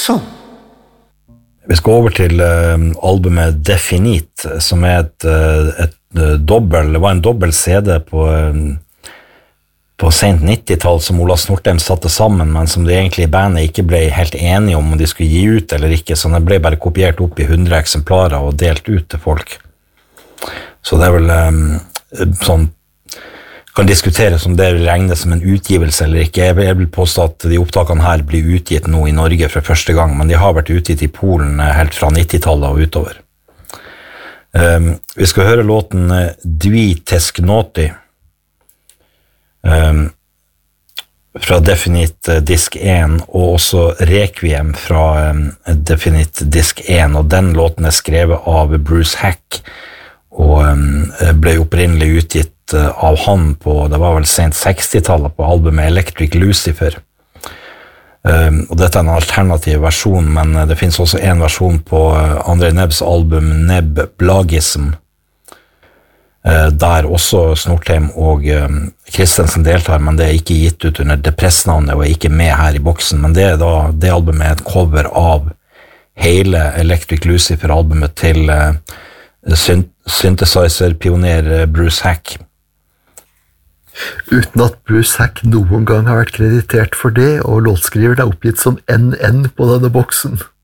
Vi skal over til albumet Definite, som et var en dobbel CD på sent 90-tall som Ola Snortheim satte sammen, men som det egentlig i bandet ikke ble helt enige om de skulle gi ut eller ikke, så det ble bare kopiert opp i 100 eksemplarer og delt ut til folk. Så det vel sånn, kan diskuteres om det regnes som en utgivelse eller ikke. Jeg vil påstå at de opptakene her blir utgitt nå i Norge for første gang, men de har vært utgitt i Polen helt fra 90-tallet og utover. Vi skal høre låten Dvi Tesknoti fra Definite Disk 1, og også Requiem fra Definite Disk 1, og den låten skrevet av Bruce Hack, og ble opprinnelig utgitt av han på, det var vel sent 60-tallet på albumet Electric Lucifer. Og dette en alternativ versjon, men det finnes også en versjon på André Nebbs album Nebb Blagism, der også Snortheim og Christensen deltar, men det ikke gitt ut under Depress-navnet og ikke med her i boksen, men det albumet et cover av hele Electric Lucifer-albumet til synthesizer-pioner Bruce Hack. Uten at Bruce Hack noen gang har vært kreditert for det, og låtskriveren oppgitt som NN på denne boksen.